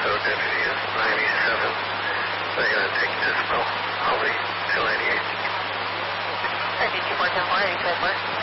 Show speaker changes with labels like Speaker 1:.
Speaker 1: so density is 97. They're going to take Dispo, Holly, 298.
Speaker 2: I did 2.10 4, 85 4.